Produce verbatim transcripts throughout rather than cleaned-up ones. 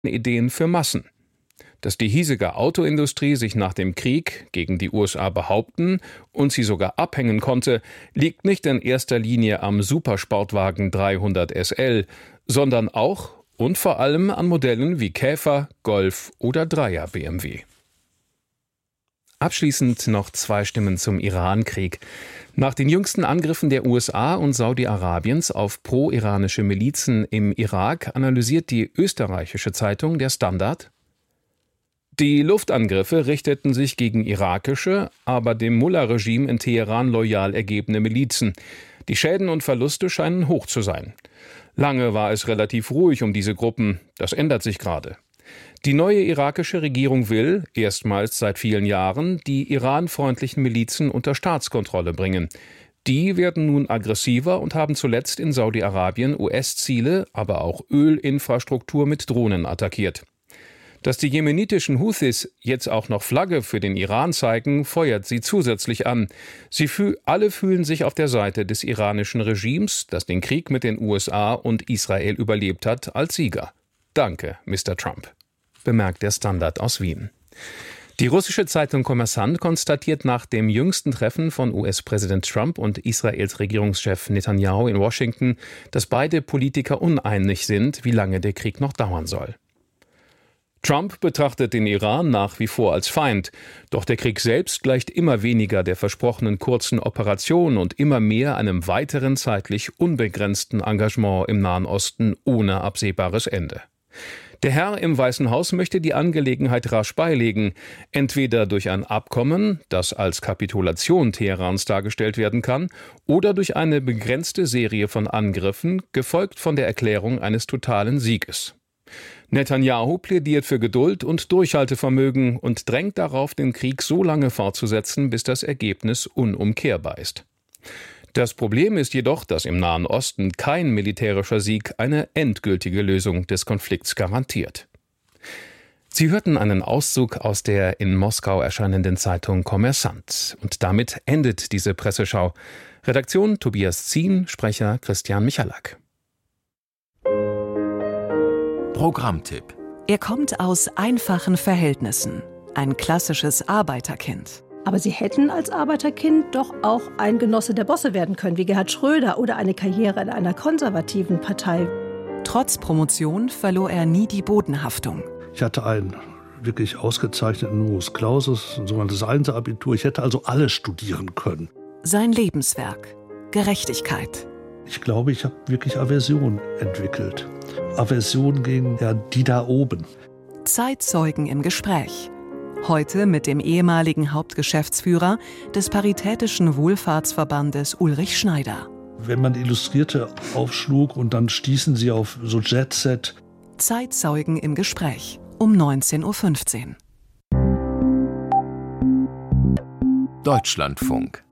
Ideen für Massen. Dass die hiesige Autoindustrie sich nach dem Krieg gegen die U S A behaupten und sie sogar abhängen konnte, liegt nicht in erster Linie am Supersportwagen dreihundert S L, sondern auch und vor allem an Modellen wie Käfer, Golf oder Dreier B M W. Abschließend noch zwei Stimmen zum Iran-Krieg. Nach den jüngsten Angriffen der U S A und Saudi-Arabiens auf pro-iranische Milizen im Irak analysiert die österreichische Zeitung Der Standard: Die Luftangriffe richteten sich gegen irakische, aber dem Mullah-Regime in Teheran loyal ergebene Milizen. Die Schäden und Verluste scheinen hoch zu sein. Lange war es relativ ruhig um diese Gruppen. Das ändert sich gerade. Die neue irakische Regierung will, erstmals seit vielen Jahren, die iranfreundlichen Milizen unter Staatskontrolle bringen. Die werden nun aggressiver und haben zuletzt in Saudi-Arabien U S-Ziele, aber auch Ölinfrastruktur mit Drohnen attackiert. Dass die jemenitischen Houthis jetzt auch noch Flagge für den Iran zeigen, feuert sie zusätzlich an. Sie fü- alle fühlen sich auf der Seite des iranischen Regimes, das den Krieg mit den U S A und Israel überlebt hat, als Sieger. Danke, Mister Trump, bemerkt der Standard aus Wien. Die russische Zeitung Kommersant konstatiert nach dem jüngsten Treffen von U S-Präsident Trump und Israels Regierungschef Netanyahu in Washington, dass beide Politiker uneinig sind, wie lange der Krieg noch dauern soll. Trump betrachtet den Iran nach wie vor als Feind, doch der Krieg selbst gleicht immer weniger der versprochenen kurzen Operation und immer mehr einem weiteren zeitlich unbegrenzten Engagement im Nahen Osten ohne absehbares Ende. Der Herr im Weißen Haus möchte die Angelegenheit rasch beilegen, entweder durch ein Abkommen, das als Kapitulation Teherans dargestellt werden kann, oder durch eine begrenzte Serie von Angriffen, gefolgt von der Erklärung eines totalen Sieges. Netanyahu plädiert für Geduld und Durchhaltevermögen und drängt darauf, den Krieg so lange fortzusetzen, bis das Ergebnis unumkehrbar ist. Das Problem ist jedoch, dass im Nahen Osten kein militärischer Sieg eine endgültige Lösung des Konflikts garantiert. Sie hörten einen Auszug aus der in Moskau erscheinenden Zeitung Kommersant. Und damit endet diese Presseschau. Redaktion Tobias Zien, Sprecher Christian Michalak. Programmtipp: Er kommt aus einfachen Verhältnissen. Ein klassisches Arbeiterkind. Aber sie hätten als Arbeiterkind doch auch ein Genosse der Bosse werden können, wie Gerhard Schröder, oder eine Karriere in einer konservativen Partei. Trotz Promotion verlor er nie die Bodenhaftung. Ich hatte einen wirklich ausgezeichneten Numerus Clausus, ein sogenanntes Einser-Abitur. Ich hätte also alles studieren können. Sein Lebenswerk: Gerechtigkeit. Ich glaube, ich habe wirklich Aversion entwickelt. Aversion gegen ja, die da oben. Zeitzeugen im Gespräch. Heute mit dem ehemaligen Hauptgeschäftsführer des Paritätischen Wohlfahrtsverbandes Ulrich Schneider. Wenn man Illustrierte aufschlug und dann stießen sie auf so Jet-Set. Zeitzeugen im Gespräch um neunzehn Uhr fünfzehn. Deutschlandfunk.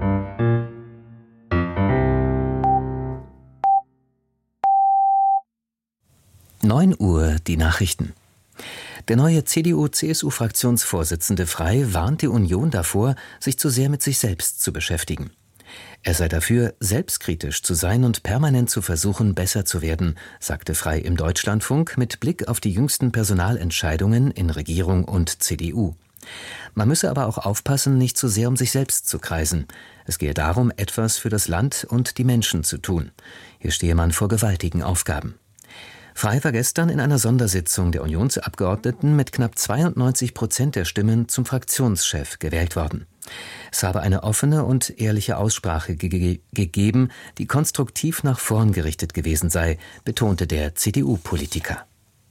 neun Uhr, die Nachrichten. Der neue C D U-C S U-Fraktionsvorsitzende Frey warnt die Union davor, sich zu sehr mit sich selbst zu beschäftigen. Er sei dafür, selbstkritisch zu sein und permanent zu versuchen, besser zu werden, sagte Frey im Deutschlandfunk mit Blick auf die jüngsten Personalentscheidungen in Regierung und C D U. Man müsse aber auch aufpassen, nicht zu sehr um sich selbst zu kreisen. Es gehe darum, etwas für das Land und die Menschen zu tun. Hier stehe man vor gewaltigen Aufgaben. Frey war gestern in einer Sondersitzung der Unionsabgeordneten mit knapp zweiundneunzig Prozent der Stimmen zum Fraktionschef gewählt worden. Es habe eine offene und ehrliche Aussprache ge- gegeben, die konstruktiv nach vorn gerichtet gewesen sei, betonte der C D U-Politiker.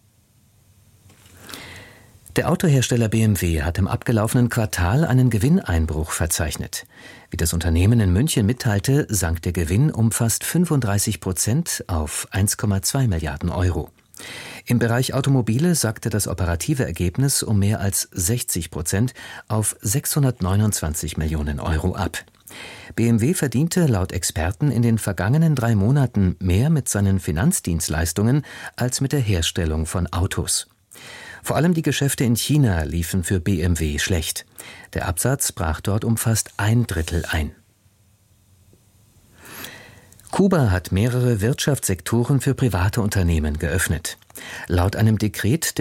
Der Autohersteller B M W hat im abgelaufenen Quartal einen Gewinneinbruch verzeichnet. Wie das Unternehmen in München mitteilte, sank der Gewinn um fast fünfunddreißig Prozent auf eins Komma zwei Milliarden Euro. Im Bereich Automobile sackte das operative Ergebnis um mehr als sechzig Prozent auf sechshundertneunundzwanzig Millionen Euro ab. B M W verdiente laut Experten in den vergangenen drei Monaten mehr mit seinen Finanzdienstleistungen als mit der Herstellung von Autos. Vor allem die Geschäfte in China liefen für B M W schlecht. Der Absatz brach dort um fast ein Drittel ein. Kuba hat mehrere Wirtschaftssektoren für private Unternehmen geöffnet. Laut einem Dekret